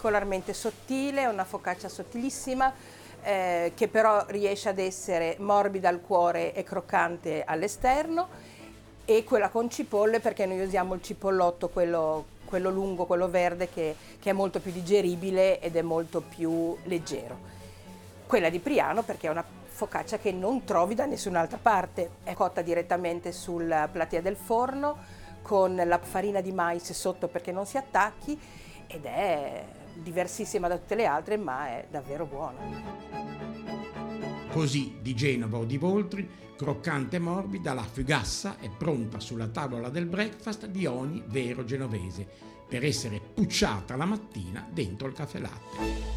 particolarmente sottile, è una focaccia sottilissima, che però riesce ad essere morbida al cuore e croccante all'esterno, e quella con cipolle, perché noi usiamo il cipollotto, quello lungo, quello verde, che è molto più digeribile ed è molto più leggero. Quella di Priano perché è una focaccia che non trovi da nessun'altra parte, è cotta direttamente sulla platea del forno con la farina di mais sotto perché non si attacchi, ed è diversissima da tutte le altre, ma è davvero buona. Così di Genova o di Voltri, croccante e morbida, la fugassa è pronta sulla tavola del breakfast di ogni vero genovese, per essere pucciata la mattina dentro il caffè latte.